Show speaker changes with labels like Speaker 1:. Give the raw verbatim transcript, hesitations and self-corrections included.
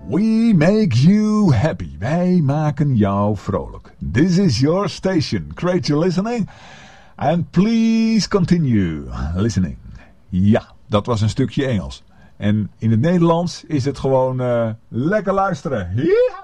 Speaker 1: We make you happy. Wij maken jou vrolijk. This is your station. Great you're listening. And please continue listening. Ja, dat was een stukje Engels. En in het Nederlands is het gewoon uh, lekker luisteren. Yeah!